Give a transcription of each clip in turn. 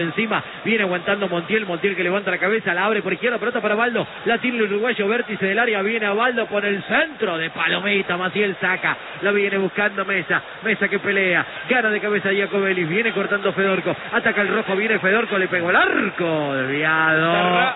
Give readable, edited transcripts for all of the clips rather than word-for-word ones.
Encima viene aguantando Montiel que levanta la cabeza, la abre por izquierda, pelota para Baldo, la tiene el uruguayo, vértice del área, viene a Baldo por el centro de Palomita, Maciel saca, la viene buscando Mesa que pelea, gana de cabeza a Giacomelli, viene cortando Fedorco, ataca el rojo, viene Fedorco, le pegó el arco, desviado,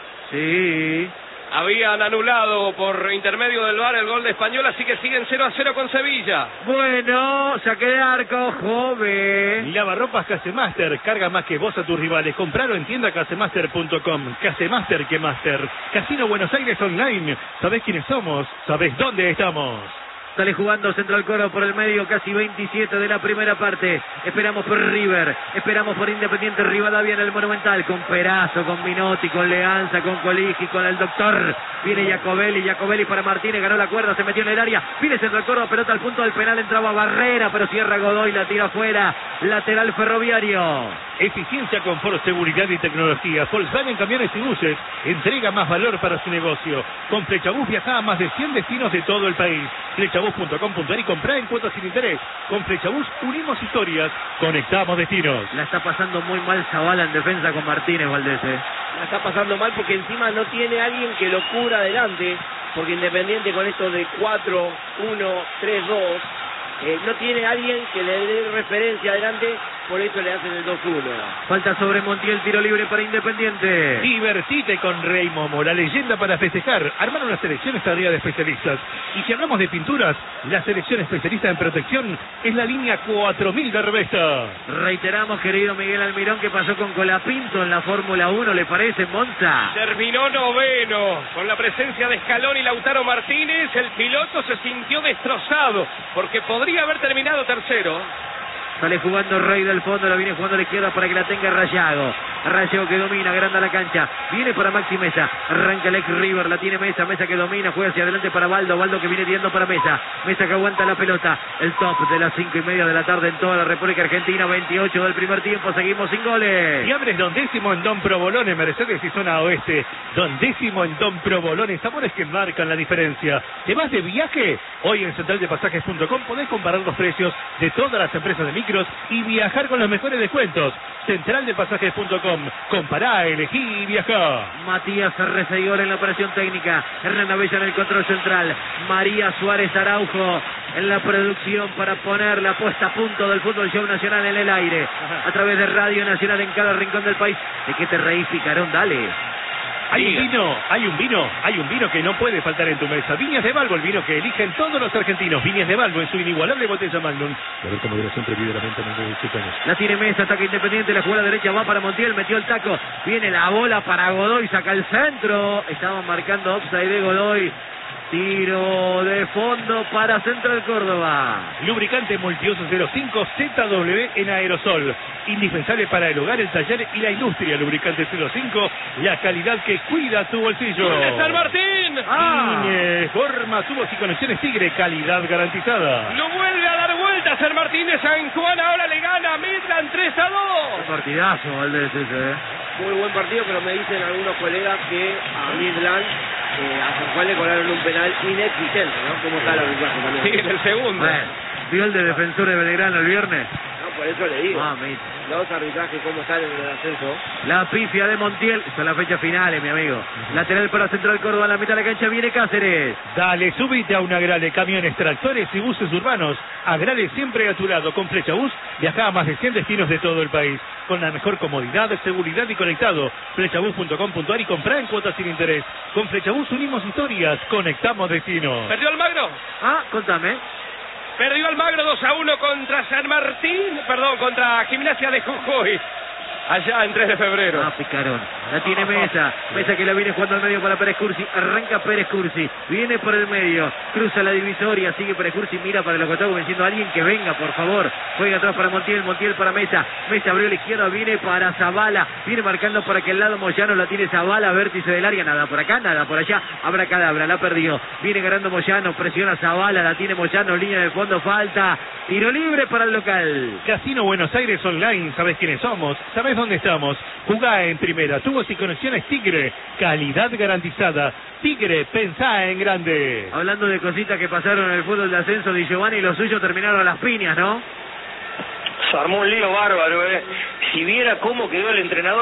sí. Habían anulado por intermedio del VAR el gol de Español, así que siguen 0-0 con Sevilla. Bueno, saque de arco, joven. Lavarropas Casemaster, carga más que vos a tus rivales. Compralo en tienda casemaster.com. Casemaster que Master. Casino Buenos Aires Online. ¿Sabés quiénes somos? ¿Sabés dónde estamos? Sale jugando Central Córdoba por el medio, casi 27 de la primera parte. Esperamos por River, esperamos por Independiente Rivadavia en el Monumental, con Perazo, con Minotti, con Leanza, con Coligi, con el doctor. Viene Giacomelli para Martínez, ganó la cuerda, se metió en el área. Viene Central Córdoba, pelota al punto del penal, entraba Barrera, pero cierra Godoy, la tira afuera. Lateral Ferroviario. Eficiencia, confort, seguridad y tecnología. Volkswagen Camiones y Buses entrega más valor para su negocio. Con Flechabús viaja a más de 100 destinos de todo el país. Flechabús.com.ar y comprá en cuotas sin interés. Con Flechabús unimos historias, conectamos destinos. La está pasando muy mal Zavala en defensa con Martínez, Valdés. La está pasando mal porque encima no tiene alguien que lo cubra adelante, porque Independiente con esto de 4, 1, 3, 2, no tiene alguien que le dé referencia adelante, por eso le hacen el 2-1. Falta sobre Montiel, tiro libre para Independiente. Divertite con Rey Momo, la leyenda para festejar. Armaron una selección extraordinaria de especialistas. Y si hablamos de pinturas, la selección especialista en protección es la línea 4000 de Revesta. Reiteramos, querido Miguel Almirón, que pasó con Colapinto en la Fórmula 1, ¿le parece, Monza? Terminó noveno. Con la presencia de Scaloni y Lautaro Martínez, el piloto se sintió destrozado, porque podría haber terminado tercero. Sale jugando Rey del fondo, la viene jugando a la izquierda para que la tenga Rayago. Rayago que domina, agranda la cancha. Viene para Maxi Mesa. Arranca el ex River, la tiene Mesa que domina, juega hacia adelante para Baldo que viene tirando para Mesa que aguanta la pelota. El top de las 5:30 de la tarde en toda la República Argentina, 28 del primer tiempo, seguimos sin goles. Y abres Don Décimo en Don Provolone, Mercedes y zona oeste. Don Décimo en Don Provolone, sabores que marcan la diferencia. ¿Te vas de viaje? Hoy en centraldepasajes.com podés comparar los precios de todas las empresas de micros y viajar con los mejores descuentos. Centraldepasajes.com. Compará, elegí y viajá. Matías Reseguor en la operación técnica. Hernán Abella en el control central. María Suárez Araujo en la producción para poner la puesta a punto del Fútbol Show Nacional en el aire. A través de Radio Nacional en cada rincón del país. ¿De qué te reís, Picarón? Dale. Hay un vino que no puede faltar en tu mesa. Viñas de Balbo, el vino que eligen todos los argentinos. Viñas de Balbo en su inigualable botella Magnum. A ver cómo moderación previo de la venta de 17 años. La tiene Mesa, ataca Independiente, la jugada derecha va para Montiel, metió el taco. Viene la bola para Godoy, saca el centro. Estaban marcando offside de Godoy. Tiro de fondo para Central Córdoba. Lubricante multiuso 05 ZW en aerosol. Indispensable para el hogar, el taller y la industria. Lubricante 05, la calidad que cuida tu bolsillo. ¡De San Martín! Forma, tubos y conexiones Tigre, calidad garantizada. Lo vuelve a dar vuelta San Martín de San Juan, ahora le gana a Midland 3-2. Partidazo, Valdés, ese, Muy buen partido, pero me dicen algunos colegas que a Midland a San Juan le cobraron un penal inexistente, ¿no? ¿Cómo está el arbitraje también? Sí, en el segundo. Bueno, ¿vio el de Defensor de Belgrano el viernes? No, por eso le digo. Mamita. Los arbitrajes, ¿cómo están en el ascenso? La pifia de Montiel, son las fechas finales, mi amigo. Lateral para Central Córdoba, en la mitad de la cancha viene Cáceres. Dale, subite a un Agrale, camiones, tractores y buses urbanos. Agrale siempre a tu lado. Con Flechabús viaja a más de 100 destinos de todo el país. Con la mejor comodidad, seguridad y conectado. Flechabús.com.ar y comprá en cuotas sin interés. Con Flechabús unimos historias, conectamos destinos. ¿Perdió Almagro? Contame. Perdió Almagro 2-1 contra San Martín, contra Gimnasia de Jujuy, allá en 3 de febrero. Picarón. La tiene Mesa que la viene jugando al medio para Pérez Cursi. Arranca Pérez Cursi, viene por el medio, cruza la divisoria, sigue Pérez Cursi, mira para los costados diciendo a alguien que venga, por favor. Juega atrás para Montiel para Mesa abrió la izquierda, viene para Zavala, viene marcando para que el lado Moyano, la tiene Zavala, vértice del área, nada por acá, nada por allá, abracadabra, la perdió, viene ganando Moyano, presiona Zavala, la tiene Moyano, línea de fondo, falta, tiro libre para el local. Casino Buenos Aires Online, ¿sabes quiénes somos? ¿Sabes dónde estamos? Jugá en primera, tubos y conexiones Tigre, calidad garantizada. Tigre, pensá en grande. Hablando de cositas que pasaron en el fútbol de ascenso, Di Giovanni y los suyos terminaron a las piñas, ¿no? Se armó un lío bárbaro, Si viera cómo quedó el entrenador